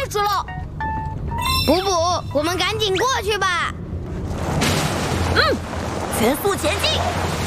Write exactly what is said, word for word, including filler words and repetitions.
去了。 补补，我们赶紧过去吧。 嗯，全速前进。